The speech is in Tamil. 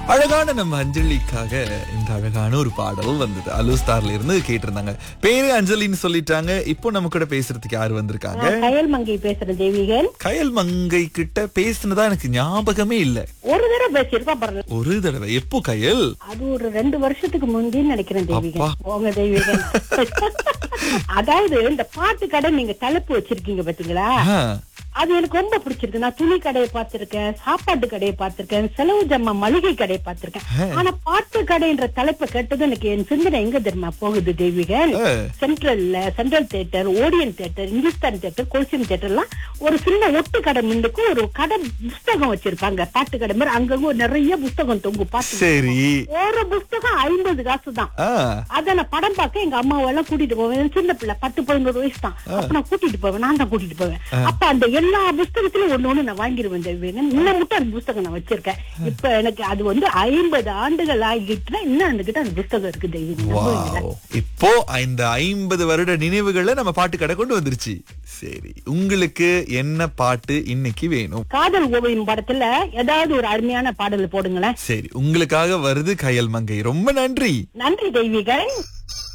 அழகான நம்ம அஞ்சலிக்காக இந்த அழகான ஒரு பாடல் வந்தது. அலுஸ்தார்ல இருந்து கேட்டிருந்தாங்க. பேரு அஞ்சலின்னு சொல்லிட்டாங்க. இப்போ நம்ம கூட பேசுறதுக்கு யாரு வந்திருக்காங்க? கயல் மங்கை பேசுறேன் தேவிகன். கயல் மங்கை கிட்ட பேசுனதா எனக்கு ஞாபகமே இல்ல. ஒரு தடவை பேசியிருப்பா பாருங்க. ஒரு தடவை. எப்போ கயல்? அது ஒரு 2 வருஷத்துக்கு முந்தி நினைக்கிறேன் தேவிகன். அப்பா. போங்க தேவிகன். அதாவது இந்த பாட்டு கடை நீங்க தலைப்பு வச்சிருக்கீங்க பாத்தீங்களா, அது எனக்கு ரொம்ப பிடிச்சிருக்கு. நான் துணி கடையை பார்த்திருக்கேன், சாப்பாட்டு கடையை பார்த்திருக்கேன், செலவு ஜம்மா மளிகை கடையை பார்த்திருக்கேன். ஆனா பாட்டு கடைன்ற தலைப்பை கேட்டது எனக்கு என் சிந்தனை எங்க தெரியுமா போகுது தேவிகன்? Central theatre, Odeon theatre, Hindustan theatre, கோசியம் theatre எல்லாம் ஒரு சின்ன ஒட்டு கடை முன்னுக்கு ஒரு கடை புஸ்தகம் வச்சிருப்பாங்க. பாட்டு கடை மாதிரி அங்கங்க நிறைய புஸ்தகம் தொங்கு. பாட்டு சரி. ஒரு புஸ்தகம் 50 காசு தான். அத நான் படம் பார்க்க எங்க அம்மாவெல்லாம் கூட்டிட்டு போவேன். சின்ன பிள்ளை 10-11 வயசு தான். அப்ப நான் கூட்டிட்டு போவேன். நான் தான் கூட்டிட்டு போவேன். அப்ப அந்த எல்லா புஸ்தகத்திலும் ஒண்ணு நான் வாங்கிடுவேன் தேவிகன். இன்னும் மட்டும் அந்த புஸ்தகம் நான் வச்சிருக்கேன். இப்ப எனக்கு அது 50 ஆண்டுகள் ஆகிட்டு இன்னும் அந்த கிட்ட அந்த புஸ்தகம் இருக்கு தேவிகன். இப்போ இந்த 50 வருட நினைவுகளை நம்ம பாட்டு கடை கொண்டு வந்துருச்சு. சரி, உங்களுக்கு என்ன பாட்டு இன்னைக்கு வேணும்? காதல் ஓவியம் படத்துல ஏதாவது ஒரு அருமையான பாடல் போடுங்களேன். சரி, உங்களுக்காக வருது கயல் மங்கை. ரொம்ப நன்றி. நன்றி தெய்வீகன்.